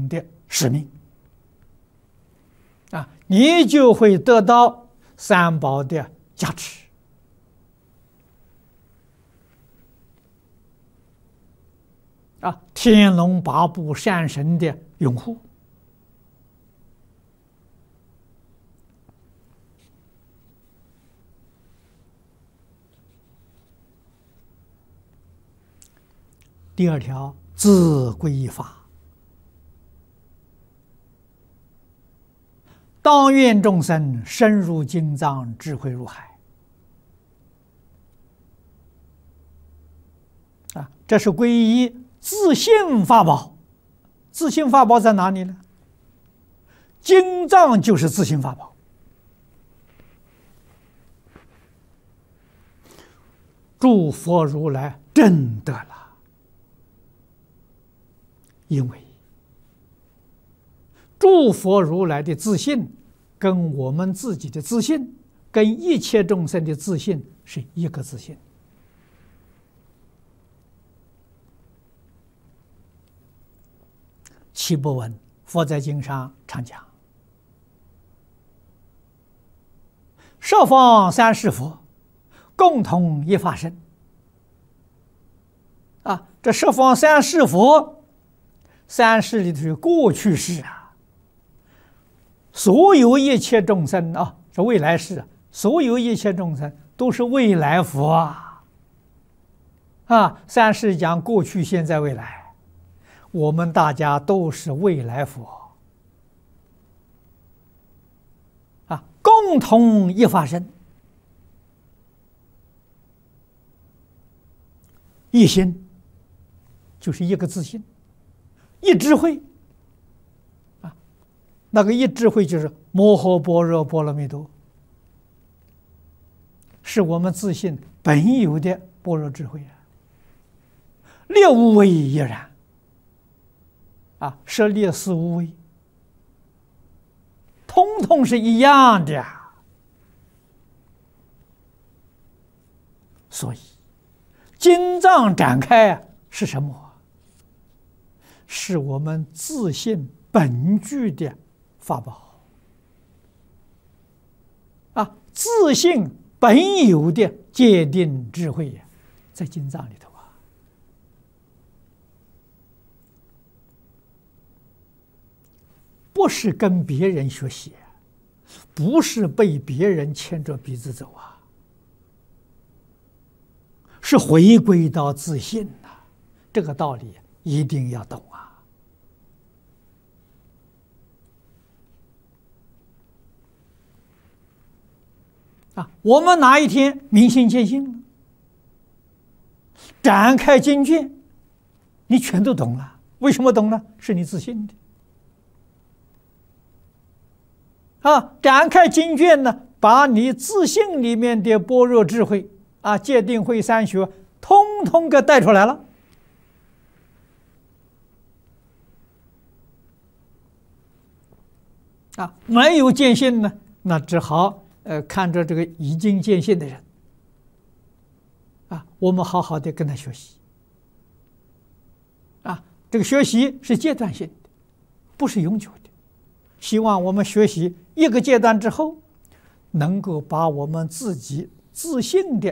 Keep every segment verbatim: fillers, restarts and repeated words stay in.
的使命啊，你就会得到三宝的加持啊，天龙八部善神的拥护。第二条，自皈依法，当愿众生深入经藏，智慧入海。啊，这是皈依自性法宝。自性法宝在哪里呢？经藏就是自性法宝。诸佛如来真得了。因为诸佛如来的自信跟我们自己的自信，跟一切众生的自信是一个自信。七不闻，佛在经上常讲：十方三世佛，共同一法身。啊，这十方三世佛。三世里头是过去世啊，所有一切众生啊，是未来世，所有一切众生都是未来佛啊！啊，三世讲过去、现在、未来，我们大家都是未来佛啊，共同一法身，一心就是一个自信。一智慧啊，那个一智慧就是摩诃般若波罗蜜多，是我们自信本有的般若智慧啊。六无为亦然啊，舍利四无为，通通是一样的啊。所以，经藏展开啊，是什么？是我们自信本具的法宝啊，自信本有的界定智慧呀，在经藏里头啊。不是跟别人学习，不是被别人牵着鼻子走啊，是回归到自信呐、啊。这个道理一定要懂啊。啊，我们哪一天明心见性了，展开经卷，你全都懂了。为什么懂了？是你自信的。啊，展开经卷呢，把你自信里面的般若智慧啊、戒定慧三学，通通给带出来了。啊，没有见性呢，那只好呃看着这个已经见性的人，啊，我们好好的跟他学习。啊，这个学习是阶段性的，不是永久的。希望我们学习一个阶段之后，能够把我们自己自信的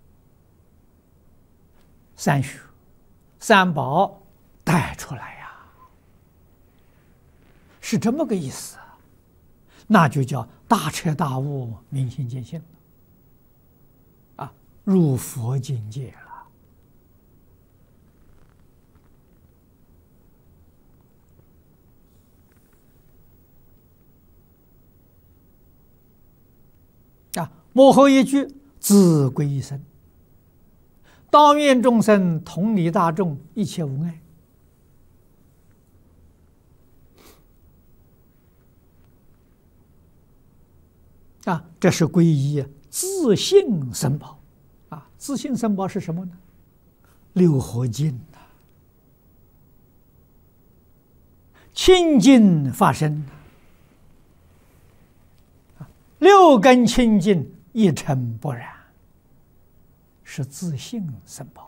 三学、三宝带出来呀，是这么个意思。那就叫大彻大悟、明心见性了，啊，入佛境界了。啊，幕后一句自归一生，当愿众生同理大众，一切无碍。啊，这是皈依自性僧宝，啊，自性僧宝是什么呢？六合敬呐，清净法身，啊，六根清净，一尘不染，是自性僧宝。